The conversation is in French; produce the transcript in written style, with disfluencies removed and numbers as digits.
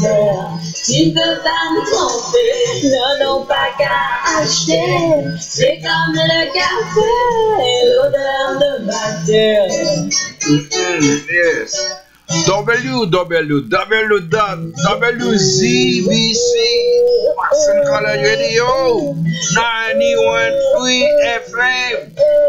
Tu peux pas me tromper, non, pas qu'à acheter. C'est comme le café, l'odeur de ma terre. Yes. WWW.WZBC Watson College Radio 91.3 FM